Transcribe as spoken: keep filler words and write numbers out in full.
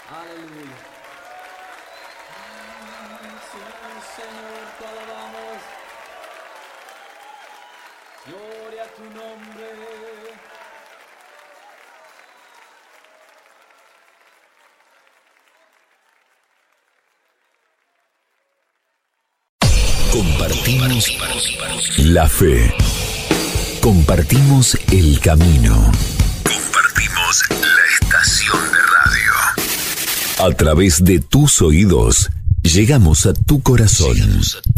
Aleluya. Sí, Señor, te alabamos. Gloria a tu nombre. Compartimos la fe. Compartimos el camino. Compartimos la estación de radio. A través de tus oídos, llegamos a tu corazón.